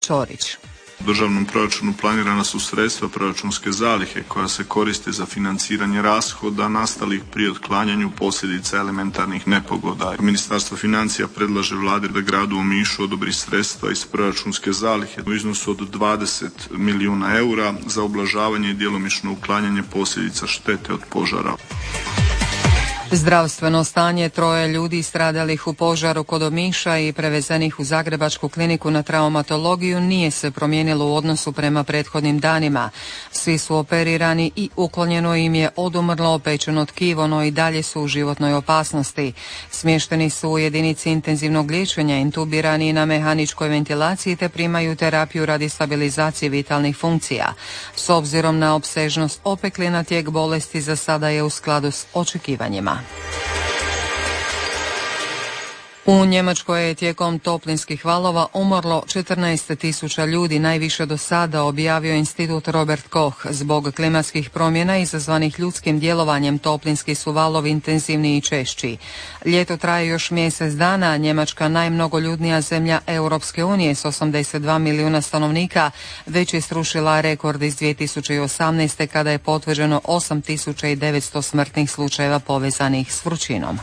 Ćorić. U državnom proračunu planirana su sredstva proračunske zalihe koja se koriste za financiranje rashoda nastalih pri otklanjanju posljedica elementarnih nepogoda. Ministarstvo financija predlaže Vladi da gradu Omišu odobri sredstva iz proračunske zalihe u iznosu od 20 milijuna eura za ublažavanje i djelomično uklanjanje posljedica štete od požara. Zdravstveno stanje 3 ljudi stradalih u požaru kod Omiša i prevezenih u Zagrebačku kliniku na traumatologiju nije se promijenilo u odnosu prema prethodnim danima. Svi su operirani i uklonjeno im je odumrlo opečeno tkivo, no i dalje su u životnoj opasnosti. Smješteni su u jedinici intenzivnog liječenja, intubirani na mehaničkoj ventilaciji te primaju terapiju radi stabilizacije vitalnih funkcija. S obzirom na opsežnost opeklina, tijek bolesti za sada je u skladu s očekivanjima. U Njemačkoj je tijekom toplinskih valova umrlo 14.000 ljudi, najviše do sada, objavio institut Robert Koch. Zbog klimatskih promjena izazvanih ljudskim djelovanjem toplinski su valovi intenzivniji i češći. Ljeto traje još mjesec dana, a Njemačka, najmnogoljudnija zemlja Europske unije s 82 milijuna stanovnika, već je srušila rekord iz 2018. kada je potvrđeno 8.900 smrtnih slučajeva povezanih s vrućinom.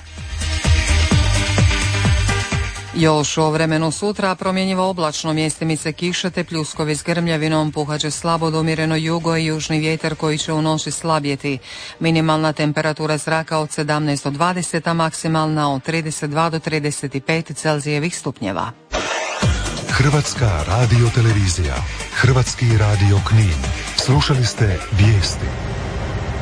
Još o vremenu sutra promjenjivo oblačno, mjestimice kiše te pljuskovi s grmljavinom, puhaće slabo do umjereno jugo i južni vjetar koji će u noći slabjeti. Minimalna temperatura zraka od 17 do 20, a maksimalna od 32 do 35 Celzijevih stupnjeva. Hrvatska radiotelevizija, Hrvatski radio Knin. Slušali ste vijesti.